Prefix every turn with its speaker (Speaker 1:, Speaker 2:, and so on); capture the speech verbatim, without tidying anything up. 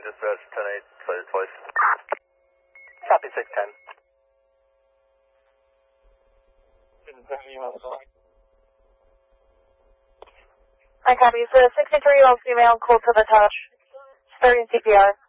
Speaker 1: dispatch, ten eight, cited twice. Copy six ten.
Speaker 2: I copy. So sixty-three-year-old female, cold to the touch, starting C P R.